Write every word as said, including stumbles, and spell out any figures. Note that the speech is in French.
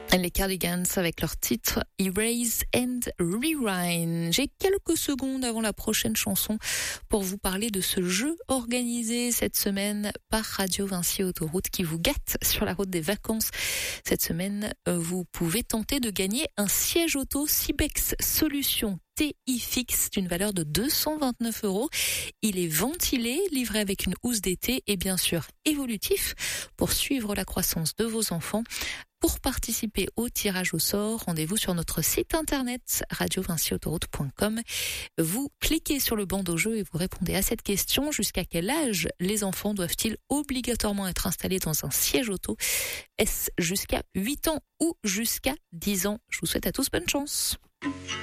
Les Cardigans avec leur titre Erase and Rewind. J'ai quelques secondes avant la prochaine chanson pour vous parler de ce jeu organisé cette semaine par Radio Vinci Autoroute qui vous gâte sur la route des vacances. Cette semaine, vous pouvez tenter de gagner un siège auto Cybex Solutions T I fixe d'une valeur de deux cent vingt-neuf euros. Il est ventilé, livré avec une housse d'été et bien sûr évolutif pour suivre la croissance de vos enfants. Pour participer au tirage au sort, rendez-vous sur notre site internet radio vinci autoroute point com. Vous cliquez sur le bandeau jeu et vous répondez à cette question. Jusqu'à quel âge les enfants doivent-ils obligatoirement être installés dans un siège auto? Est-ce jusqu'à huit ans ou jusqu'à dix ans? Je vous souhaite à tous bonne chance.